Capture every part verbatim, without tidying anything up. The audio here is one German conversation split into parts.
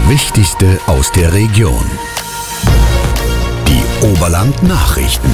Wichtigste aus der Region. Die Oberland-Nachrichten.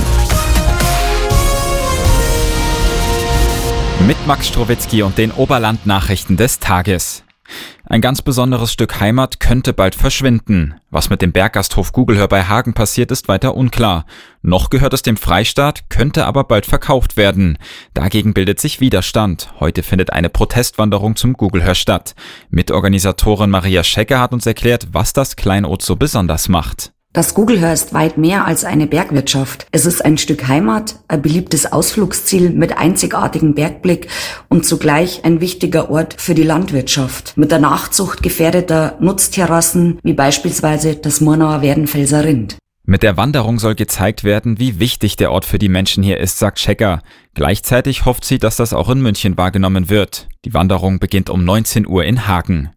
Mit Max Strowitzki und den Oberland-Nachrichten des Tages. Ein ganz besonderes Stück Heimat könnte bald verschwinden. Was mit dem Berggasthof Gugelhör bei Hagen passiert, ist weiter unklar. Noch gehört es dem Freistaat, könnte aber bald verkauft werden. Dagegen bildet sich Widerstand. Heute findet eine Protestwanderung zum Gugelhör statt. Mitorganisatorin Maria Schecker hat uns erklärt, was das Kleinod so besonders macht. Das Gugelhör ist weit mehr als eine Bergwirtschaft. Es ist ein Stück Heimat, ein beliebtes Ausflugsziel mit einzigartigem Bergblick und zugleich ein wichtiger Ort für die Landwirtschaft. Mit der Nachzucht gefährdeter Nutzterrassen wie beispielsweise das Murnauer Werdenfelser Rind. Mit der Wanderung soll gezeigt werden, wie wichtig der Ort für die Menschen hier ist, sagt Schecker. Gleichzeitig hofft sie, dass das auch in München wahrgenommen wird. Die Wanderung beginnt um neunzehn Uhr in Hagen.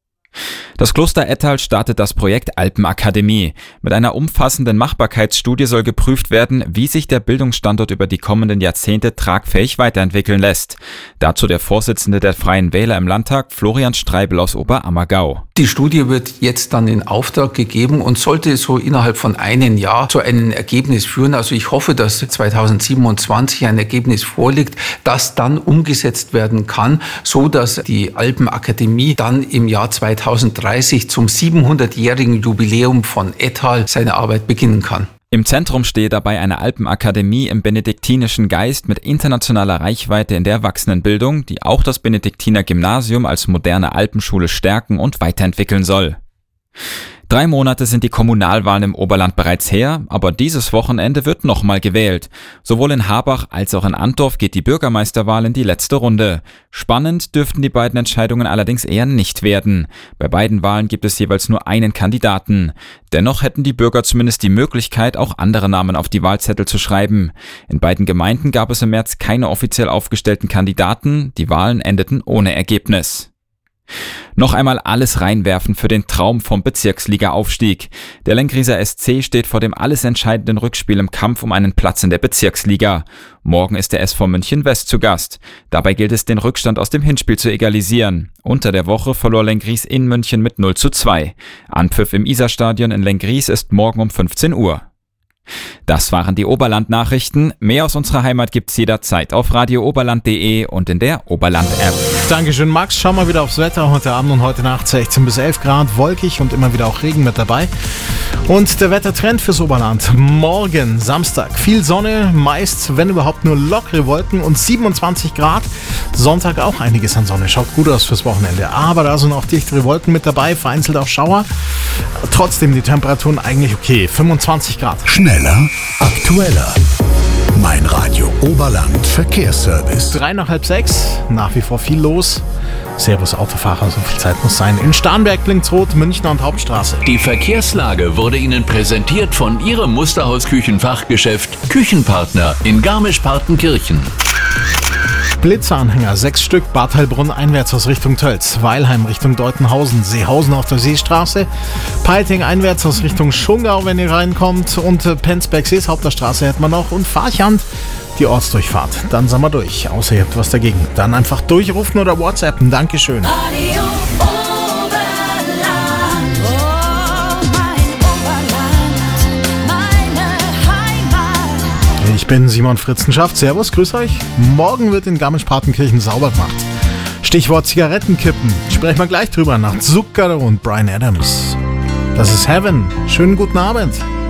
Das Kloster Ettal startet das Projekt Alpenakademie. Mit einer umfassenden Machbarkeitsstudie soll geprüft werden, wie sich der Bildungsstandort über die kommenden Jahrzehnte tragfähig weiterentwickeln lässt. Dazu der Vorsitzende der Freien Wähler im Landtag, Florian Streibel aus Oberammergau. Die Studie wird jetzt dann in Auftrag gegeben und sollte so innerhalb von einem Jahr zu einem Ergebnis führen. Also ich hoffe, dass zweitausendsiebenundzwanzig ein Ergebnis vorliegt, das dann umgesetzt werden kann, so dass die Alpenakademie dann im Jahr zweitausenddreißig zum siebenhundertjährigen Jubiläum von Ettal seine Arbeit beginnen kann. Im Zentrum stehe dabei eine Alpenakademie im benediktinischen Geist mit internationaler Reichweite in der Erwachsenenbildung, die auch das Benediktiner Gymnasium als moderne Alpenschule stärken und weiterentwickeln soll. Drei Monate sind die Kommunalwahlen im Oberland bereits her, aber dieses Wochenende wird nochmal gewählt. Sowohl in Harbach als auch in Antdorf geht die Bürgermeisterwahl in die letzte Runde. Spannend dürften die beiden Entscheidungen allerdings eher nicht werden. Bei beiden Wahlen gibt es jeweils nur einen Kandidaten. Dennoch hätten die Bürger zumindest die Möglichkeit, auch andere Namen auf die Wahlzettel zu schreiben. In beiden Gemeinden gab es im März keine offiziell aufgestellten Kandidaten. Die Wahlen endeten ohne Ergebnis. Noch einmal alles reinwerfen für den Traum vom Bezirksliga-Aufstieg. Der Lengrieser S C steht vor dem alles entscheidenden Rückspiel im Kampf um einen Platz in der Bezirksliga. Morgen ist der S V München West zu Gast. Dabei gilt es, den Rückstand aus dem Hinspiel zu egalisieren. Unter der Woche verlor Lenggries in München mit null zu zwei. Anpfiff im Isarstadion in Lenggries ist morgen um fünfzehn Uhr. Das waren die Oberland-Nachrichten. Mehr aus unserer Heimat gibt's jederzeit auf radio oberland punkt de und in der Oberland-App. Dankeschön, Max. Schauen wir wieder aufs Wetter. Heute Abend und heute Nacht sechzehn bis elf Grad, wolkig und immer wieder auch Regen mit dabei. Und der Wettertrend fürs Oberland. Morgen, Samstag, viel Sonne, meist, wenn überhaupt, nur lockere Wolken und siebenundzwanzig Grad. Sonntag auch einiges an Sonne. Schaut gut aus fürs Wochenende. Aber da sind auch dichtere Wolken mit dabei, vereinzelt auch Schauer. Trotzdem die Temperaturen eigentlich okay. fünfundzwanzig Grad. Schneller, aktueller. Mein Radio Oberland Verkehrsservice. Drei nach halb sechs, nach wie vor viel los. Servus Autofahrer, so viel Zeit muss sein. In Starnberg blinkt's rot, Münchner und Hauptstraße. Die Verkehrslage wurde Ihnen präsentiert von Ihrem Musterhaus-Küchenfachgeschäft Küchenpartner in Garmisch-Partenkirchen. Blitzeranhänger, sechs Stück, Bad Heilbrunn einwärts aus Richtung Tölz, Weilheim Richtung Deutenhausen, Seehausen auf der Seestraße, Peiting einwärts aus Richtung Schongau, wenn ihr reinkommt, und äh, Penzberg-Sees Hauptstraße hätten wir noch und Farchand die Ortsdurchfahrt. Dann sind wir durch, außer ihr habt was dagegen. Dann einfach durchrufen oder WhatsAppen. Dankeschön. Radio Oberland, oh mein Oberland, meine Heimat. Ich bin Simon Fritzenschaft. Servus, grüß euch. Morgen wird in Garmisch-Partenkirchen sauber gemacht. Stichwort Zigarettenkippen. Sprechen wir gleich drüber nach Zucchero und Bryan Adams. Das ist Heaven. Schönen guten Abend.